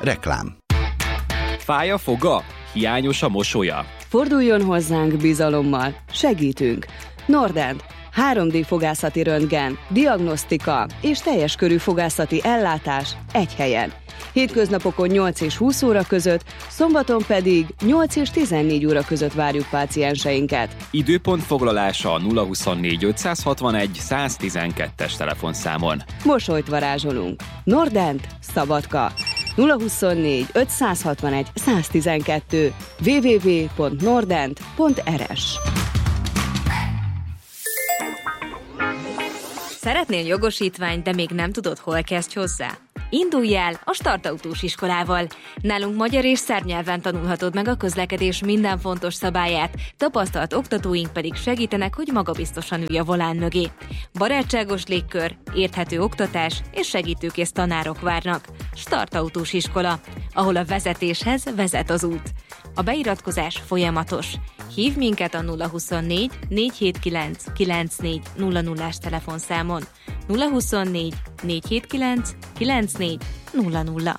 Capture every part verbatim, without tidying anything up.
Reklám. Fáj a foga? Hiányos a mosolya? Forduljon hozzánk bizalommal, segítünk. Nordent, három dé fogászati röntgen, diagnosztika és teljes körű fogászati ellátás egy helyen. Hétköznapokon nyolc és húsz óra között, szombaton pedig nyolc és tizennégy óra között várjuk pácienseinket. Időpont foglalása a nulla huszonnégy ötszázhatvanegy száztizenkettes telefonszámon. Mosolyt varázsolunk. Nordent, Szabadka. nulla huszonnégy ötszázhatvanegy száztizenkettő double-u double-u double-u pont nordent pont er es. Szeretnél jogosítványt, de még nem tudod, hol kezdj hozzá? Indulj el a Startautós iskolával! Nálunk magyar és szerb nyelven tanulhatod meg a közlekedés minden fontos szabályát, tapasztalt oktatóink pedig segítenek, hogy magabiztosan ülj a volán mögé. Barátságos légkör, érthető oktatás és segítőkész tanárok várnak. Startautós iskola, ahol a vezetéshez vezet az út. A beiratkozás folyamatos. Hívd minket a nulla huszonnégy négyszázhetvenkilenc kilencvennégy nulla nullás telefonszámon. nulla huszonnégy négyszázhetvenkilenc kilencvennégy nulla nulla.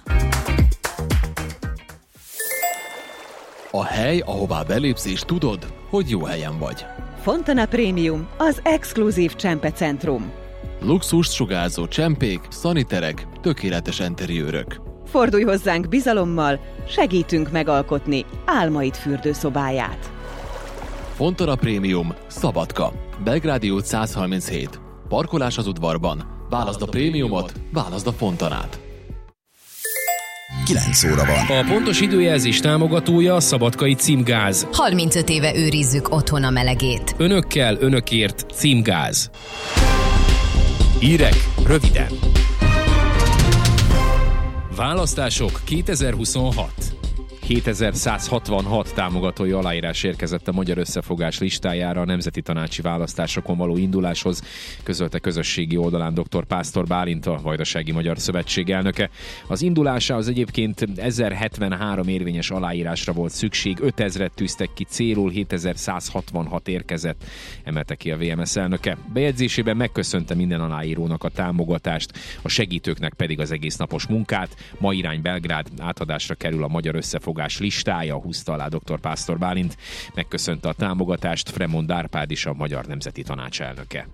A hely, ahová belépsz és tudod, hogy jó helyen vagy. Fontana Premium, az exkluzív csempecentrum. Luxust sugárzó csempék, szaniterek, tökéletes enteriőrök. Fordulj hozzánk bizalommal, segítünk megalkotni álmaid fürdőszobáját. Fontana Premium, Szabadka, Belgrádi út száz harminchét. Parkolás az udvarban. Válaszd a prémiumot, válaszd a Fontanát. kilenc óra van. A pontos időjelzés támogatója a Szabadkai Címgáz. harmincöt éve őrizzük otthon a melegét. Önökkel, önökért Címgáz. Hírek röviden. Választások kétezer-huszonhat. hétezer-százhatvanhat támogatói aláírás érkezett a Magyar Összefogás listájára a nemzeti tanácsi választásokon való induláshoz, közölte közösségi oldalán dr. Pásztor Bálint, a Vajdasági Magyar Szövetség elnöke. Az indulásához egyébként ezerhetvenhárom érvényes aláírásra volt szükség, ötezret tűztek ki célul, hétezer-százhatvanhat érkezett, emelte ki a vé em es elnöke. Bejegyzésében megköszönte minden aláírónak a támogatást, a segítőknek pedig az egésznapos munkát. Ma irány Belgrád, átadásra kerül a Magyar Összefogás listája, húzta alá dr. Pásztor Bálint. Megköszönte a támogatást Fremond Árpád is, a Magyar Nemzeti Tanács elnöke.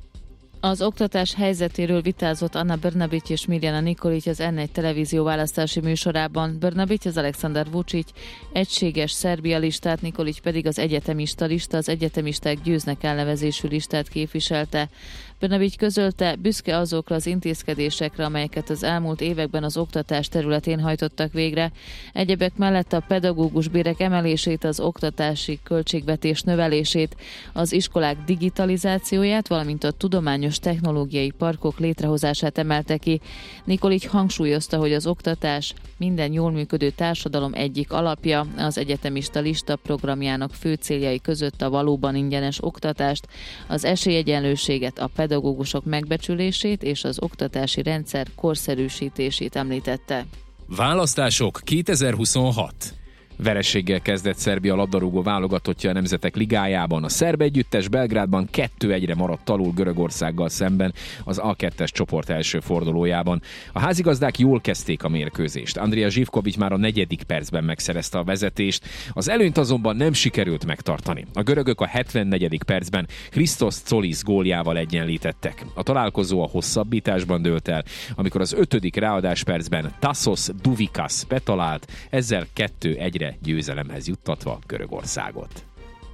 Az oktatás helyzetéről vitázott Anna Brnabić és Mirjana Nikolić az en egy televízió választási műsorában. Brnabić az Aleksandar Vučić egységes Szerbia listát, Nikolić pedig az egyetemista lista, az egyetemisták győznek elnevezésű listát képviselte. Brnabić közölte, büszke azokra az intézkedésekre, amelyeket az elmúlt években az oktatás területén hajtottak végre. Egyebek mellett a pedagógus bérek emelését, az oktatási költségvetés növelését, az iskolák digitalizációját, valamint a tudományos technológiai parkok létrehozását emelte ki. Nikolić hangsúlyozta, hogy az oktatás minden jól működő társadalom egyik alapja, az egyetemista lista programjának fő céljai között a valóban ingyenes oktatást, az esélyegyenlőséget, a pedagógusok megbecsülését és az oktatási rendszer korszerűsítését említette. Választások kétezer-huszonhat. Vereséggel kezdett Szerbia labdarúgó válogatottja a Nemzetek Ligájában. A szerb együttes Belgrádban kettő egyre maradt alul Görögországgal szemben az á kettes csoport első fordulójában. A házigazdák jól kezdték a mérkőzést. Andrija Živković már a negyedik percben megszerezte a vezetést, az előnyt azonban nem sikerült megtartani. A görögök a hetvennegyedik percben Christos Tzolis góljával egyenlítettek. A találkozó a hosszabbításban dőlt el, amikor az ötödik ráadás percben Tassos Douvikas betalált, ezzel kettő egyre győzelemhez juttatva Görögországot.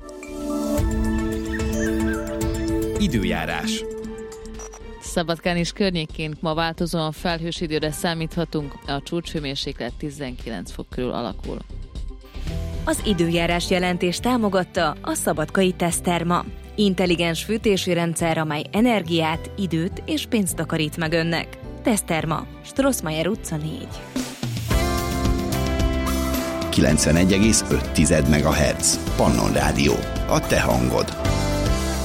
Időjárás. Szabadkán és környékén ma változóan felhős időre számíthatunk, a csúcshőmérséklet tizenkilenc fok körül alakul. Az időjárás jelentés támogatta a Szabadkai Teszterma. Intelligens fűtési rendszer, amely energiát, időt és pénzt takarít meg önnek. Teszterma, Strossmayer utca négy. kilencvenegy egész öt megahertz. Pannon Rádió. A te hangod.